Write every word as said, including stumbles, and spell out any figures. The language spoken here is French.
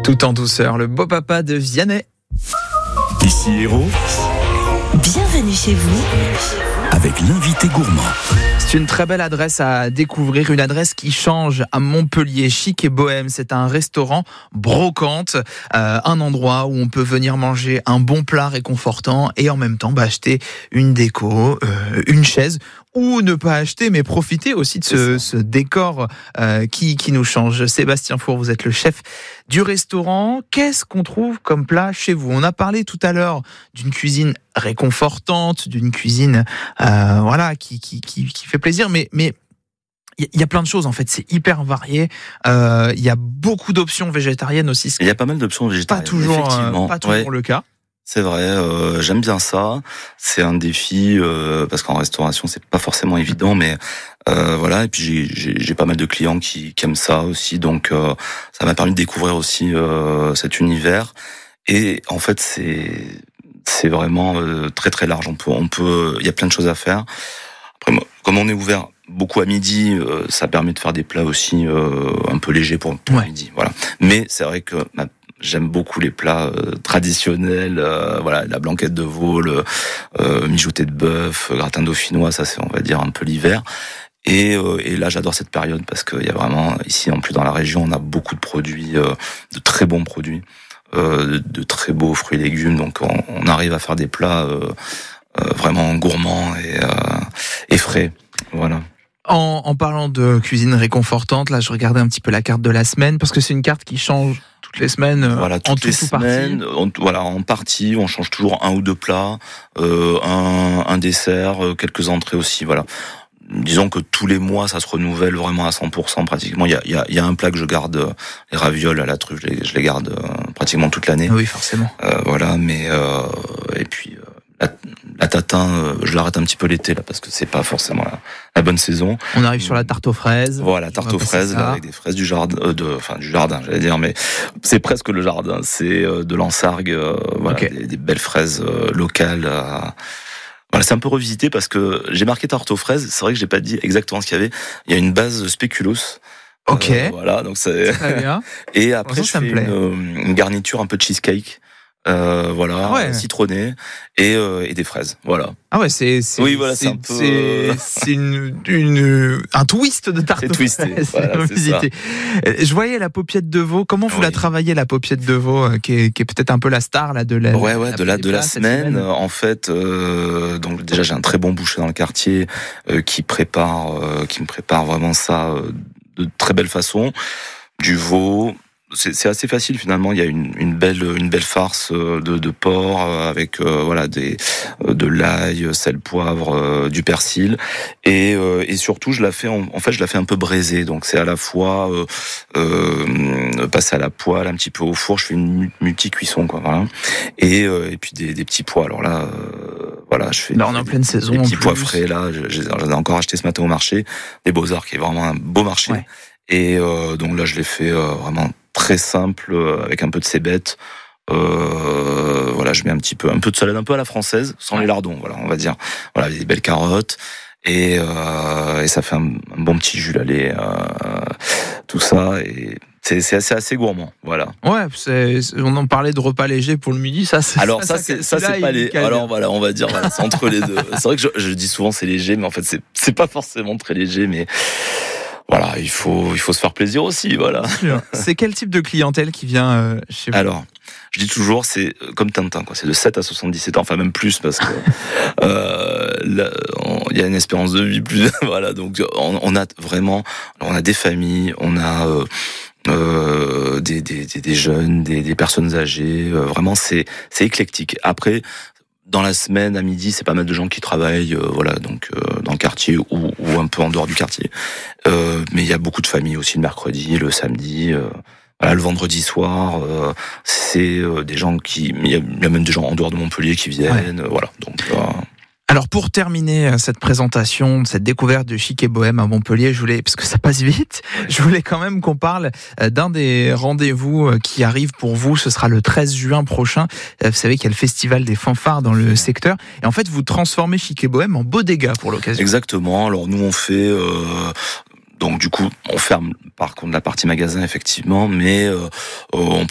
Tout en douceur, le beau papa de Vianney. Ici Héros, Bienvenue chez vous. avec l'invité gourmand. C'est une très belle adresse à découvrir, une adresse qui change à Montpellier, chic et bohème. C'est un restaurant brocante, euh, un endroit où on peut venir manger un bon plat réconfortant et en même temps bah, acheter une déco, euh, une chaise, ou ne pas acheter mais profiter aussi de ce, ce décor euh, qui, qui nous change. Sébastien Four, vous êtes le chef du restaurant. Qu'est-ce qu'on trouve comme plat chez vous ? On a parlé tout à l'heure d'une cuisine réconfortante, d'une cuisine euh, voilà qui, qui, qui, qui fait plaisir, mais mais il y a plein de choses en fait, c'est hyper varié. Euh, il y a beaucoup d'options végétariennes aussi. Il y a pas mal d'options végétariennes. Pas toujours, effectivement. euh, pas toujours ouais. le cas. C'est vrai, euh, j'aime bien ça. C'est un défi euh, parce qu'en restauration c'est pas forcément évident, mais euh, voilà. Et puis j'ai, j'ai, j'ai pas mal de clients qui, qui aiment ça aussi, donc euh, ça m'a permis de découvrir aussi euh, cet univers. Et en fait c'est c'est vraiment euh, très très large. On peut on peut il y a plein de choses à faire. Après, comme on est ouvert beaucoup à midi, euh, ça permet de faire des plats aussi euh, un peu légers pour, pour Ouais. midi. Voilà. Mais c'est vrai que bah, j'aime beaucoup les plats euh, traditionnels, euh, voilà, la blanquette de veau, le euh, mijoté de bœuf, gratin dauphinois, ça c'est on va dire un peu l'hiver. Et, euh, et là j'adore cette période parce qu'il y a vraiment ici en plus dans la région on a beaucoup de produits, euh, de très bons produits, euh, de, de très beaux fruits et légumes. Donc on, on arrive à faire des plats euh, euh, vraiment gourmands et, euh, et frais. Voilà. En, en parlant de cuisine réconfortante, là je regardais un petit peu la carte de la semaine parce que c'est une carte qui change toutes les semaines. Voilà, en toutes tout les ou partie. semaines, on, voilà, en partie, on change toujours un ou deux plats, euh, un, un dessert, euh, quelques entrées aussi, voilà. Disons que tous les mois, ça se renouvelle vraiment à cent pour cent pratiquement. Il y a, il y a, il y a un plat que je garde, euh, les ravioles à la truffe, je les, je les garde euh, pratiquement toute l'année. Oui, forcément. Euh, voilà, mais euh, et puis euh, la, la tatin, euh, je l'arrête un petit peu l'été là parce que c'est pas forcément la, la bonne saison. On arrive sur la tarte aux fraises. Voilà, tarte aux fraises là, avec des fraises du jardin, euh, de, enfin du jardin, j'allais dire, mais c'est presque le jardin. C'est euh, de l'Ensargue, euh, voilà, Okay. des, des belles fraises euh, locales. Euh, voilà, c'est un peu revisité parce que j'ai marqué tarte aux fraises. C'est vrai que j'ai pas dit exactement ce qu'il y avait. Il y a une base spéculoos. Ok. Euh, voilà, donc c'est. Très bien. Et après, ça, je ça fais me plaît. une, une garniture un peu cheesecake. Euh, voilà, Ah ouais. citronné et, euh, et des fraises. Voilà. Ah ouais, c'est c'est Oui, voilà, c'est c'est un peu, c'est, euh, c'est une, une un twist de tarte C'est aux twisté, fraises. voilà, c'est Revisité. Euh, Je voyais la paupiette de veau. Comment vous Oui. la travaillez, la paupiette de veau, euh, qui est, qui est peut-être un peu la star là de la Ouais, ouais, de la de la cette semaine. En fait, euh, donc déjà j'ai un très bon boucher dans le quartier euh, qui prépare, euh, qui me prépare vraiment ça euh, de très belle façon. Du veau. C'est, c'est assez facile finalement. Il y a une, une belle, une belle farce de, de porc avec euh, voilà des, de l'ail, sel, poivre, euh, du persil et, euh, et surtout je la fais en, en fait je la fais un peu braisée. Donc c'est à la fois euh, euh, passer à la poêle, un petit peu au four. Je fais une multi cuisson quoi. Voilà. Et, euh, et puis des, des petits pois. Alors là, euh, voilà, je fais. Là, on est en pleine saison. Des en petits plus. pois frais là. J'en ai encore acheté ce matin au marché. Des Beaux-Arts qui est vraiment un beau marché. Ouais. Et euh, donc là je l'ai fait euh, vraiment très simple euh, avec un peu de cébette. Euh, voilà, je mets un petit peu, un peu de salade un peu à la française, sans les lardons. Voilà, on va dire. Voilà, des belles carottes et, euh, et ça fait un, un bon petit jus à lait, euh, tout ça et c'est, c'est assez, assez gourmand. Voilà. Ouais, c'est, on en parlait de repas léger pour le midi. Ça, c'est, Alors ça, c'est ça, c'est pas les. Alors voilà, on va dire voilà, c'est entre les deux. C'est vrai que je, je dis souvent c'est léger, mais en fait c'est c'est pas forcément très léger, mais. Voilà, il faut, il faut se faire plaisir aussi, voilà. C'est quel type de clientèle qui vient euh, chez vous ? Alors, je dis toujours, c'est comme Tintin, quoi. C'est de sept à soixante-dix-sept ans, enfin même plus, parce que euh, là, on, il y a une espérance de vie plus. Voilà, donc on, on a vraiment, on a des familles, on a euh, euh, des, des, des, des jeunes, des, des personnes âgées. Euh, vraiment, c'est, c'est éclectique. Après. Dans la semaine, à midi, c'est pas mal de gens qui travaillent, euh, voilà, donc euh, dans le quartier ou, ou un peu en dehors du quartier. Euh, mais il y a beaucoup de familles aussi le mercredi, le samedi, euh, voilà, le vendredi soir. Euh, c'est euh, des gens qui, il y, y a même des gens en dehors de Montpellier qui viennent, ouais. euh, voilà. Donc. Euh, Alors pour terminer cette présentation, cette découverte de chic et bohème à Montpellier, je voulais, parce que ça passe vite, je voulais quand même qu'on parle d'un des rendez-vous qui arrive pour vous. Ce sera le treize juin prochain. Vous savez qu'il y a le festival des fanfares dans le secteur. Et en fait, vous transformez chic et bohème en bodega pour l'occasion. Exactement. Alors nous, on fait... Euh Donc du coup, on ferme par contre la partie magasin effectivement, mais euh, on,